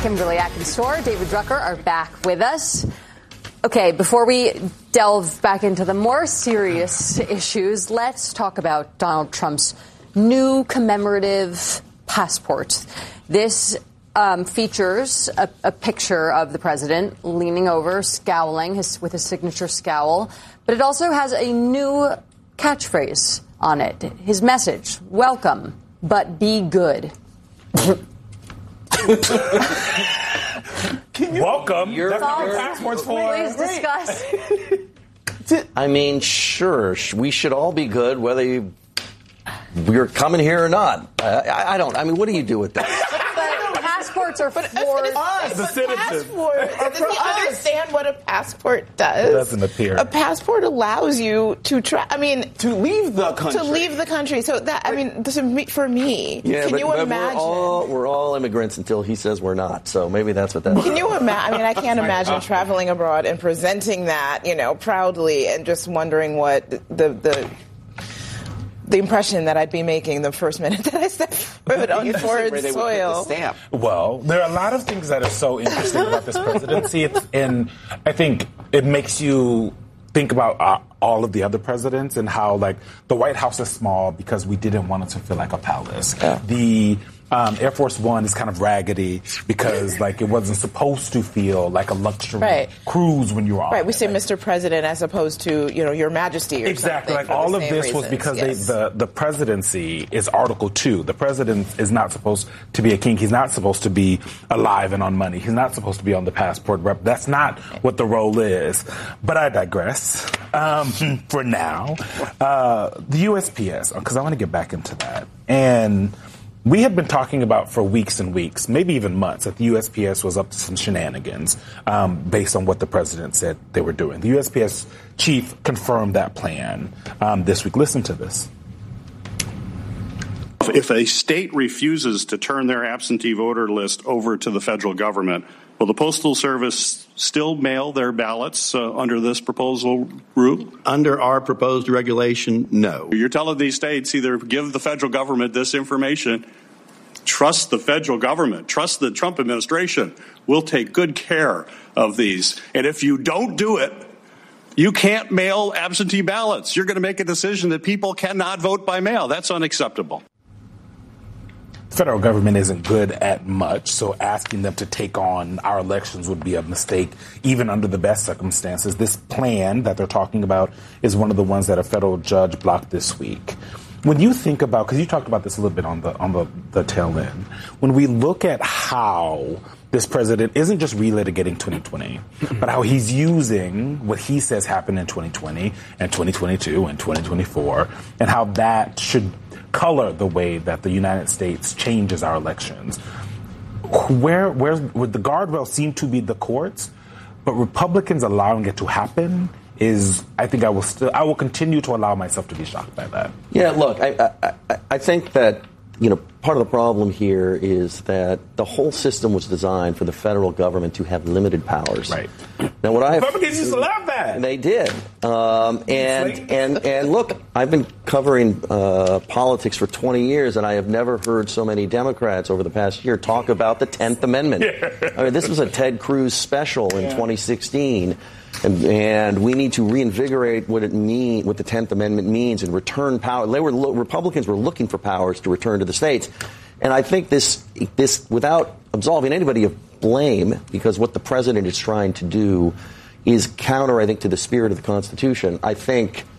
Kimberly Atkins-Storr, David Drucker are back with us. Okay, before we delve back into the more serious issues, let's talk about Donald Trump's new commemorative passport. This features a picture of the president leaning over, scowling with his signature scowl, but it also has a new catchphrase on it. His message: welcome, but be good. Welcome. That's what your passport's for. Please discuss. I mean, sure, we should all be good, whether you're coming here or not. I don't. I mean, what do you do with that? Passports are for us, the citizens. Does he understand what a passport does? It doesn't appear. A passport allows you to to leave the country. To leave the country. So that, I mean, for me, yeah, can you imagine? We're all immigrants until he says we're not. So maybe that's what that is. Can you imagine? I mean, I can't imagine traveling abroad and presenting that, proudly, and just wondering what the impression that I'd be making the first minute that I step foot on foreign soil. Well, there are a lot of things that are so interesting about this presidency, and I think it makes you think about all of the other presidents and how, like, the White House is small because we didn't want it to feel like a palace. Yeah. The Air Force One is kind of raggedy because, like, it wasn't supposed to feel like a luxury cruise when you were on it. Right, we say Mr. President as opposed to, Your Majesty or exactly. something. Like, all of this was because the presidency is Article 2. The president is not supposed to be a king. He's not supposed to be alive and on money. He's not supposed to be on the passport rep. That's not what the role is. But I digress for now. The USPS, because I want to get back into that. And we had been talking about for weeks and weeks, maybe even months, that the USPS was up to some shenanigans based on what the president said they were doing. The USPS chief confirmed that plan this week. Listen to this. If a state refuses to turn their absentee voter list over to the federal government, will the Postal Service still mail their ballots under this proposal rule? Under our proposed regulation, no. You're telling these states either give the federal government this information, trust the federal government, trust the Trump administration. We'll take good care of these. And if you don't do it, you can't mail absentee ballots. You're going to make a decision that people cannot vote by mail. That's unacceptable. Federal government isn't good at much, so asking them to take on our elections would be a mistake, even under the best circumstances. This plan that they're talking about is one of the ones that a federal judge blocked this week. When you think about, because you talked about this a little bit on the tail end, when we look at how this president isn't just relitigating 2020, but how he's using what he says happened in 2020 and 2022 and 2024, and how that should color the way that the United States changes our elections. Where would the guardrail seem to be the courts, but Republicans allowing it to happen is, I think I will continue to allow myself to be shocked by that. Yeah, look, I think that, part of the problem here is that the whole system was designed for the federal government to have limited powers. Right. Now, Republicans used to love that. They did. And look, I've been covering politics for 20 years, and I have never heard so many Democrats over the past year talk about the 10th Amendment. Yeah. I mean, this was a Ted Cruz special in 2016. And we need to reinvigorate what the 10th Amendment means and return power. Republicans were looking for powers to return to the states. And I think this, without absolving anybody of blame, because what the president is trying to do is counter, I think, to the spirit of the Constitution. I think